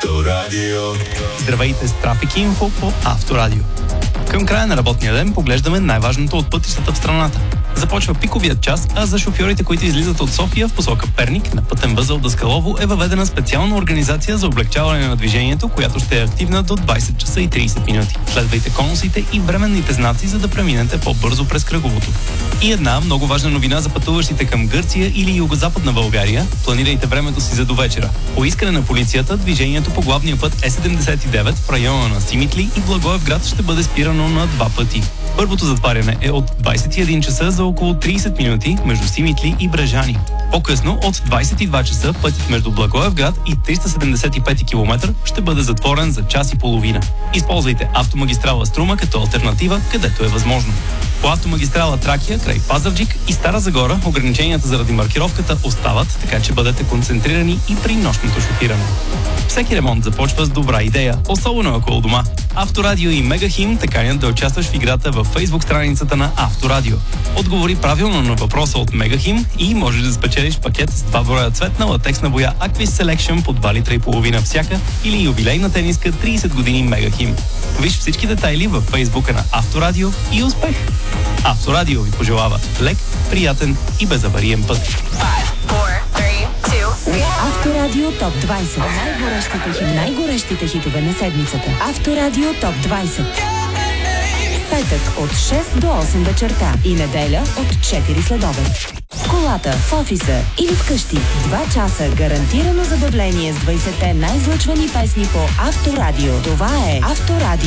Авторадио. Здравейте с Трафик Инфо по Авторадио. Към края на работния ден поглеждаме най-важното от пътищата в страната. Започва пиковият час, а за шофьорите, които излизат от София в посока Перник, на пътен възел Даскалово е въведена специална организация за облегчаване на движението, която ще е активна до 20 часа и 30 минути. Следвайте конусите и временните знаци, за да преминете по-бързо през кръговото. И една много важна новина за пътуващите към Гърция или югозападна България. Планирайте времето си за довечера. По искане на полицията, движението по главния път Е79 в района на Симитли и Благоевград ще бъде спирано на 2 пъти. Първото затваряне е от 21 часа за около 30 минути между Симитли и Брежани. По-късно от 22 часа пътят между Благоевград и 375 км ще бъде затворен за час и половина. Използвайте автомагистрала Струма като алтернатива, където е възможно. По автомагистрала Тракия, край Пазарджик и Стара Загора ограниченията заради маркировката остават, така че бъдете концентрирани и при нощното шофиране. Всеки ремонт започва с добра идея, особено ако у дома. Авторадио и Мегахим те канят да участваш в играта във Facebook страницата на Авторадио. Отговори правилно на въпроса от Мегахим и можеш да спечелиш пакет с 2 броя цветна латексна боя Aquis Selection по 2,5 литра всяка или юбилейна тениска 30 години Мегахим. Виж всички детайли във Фейсбука на Авторадио и успех! Авторадио ви пожелава лек, приятен и безавариен път. 5, 4, 3, 2. Авторадио ТОП 20. Най-горещите хитове на седмицата. Авторадио ТОП 20. Петък от 6 до 8 вечерта и неделя от 4 следобед. В колата, в офиса или вкъщи. 2 часа гарантирано забавление с 20-те най-излъчвани песни по Авторадио. Това е Авторадио.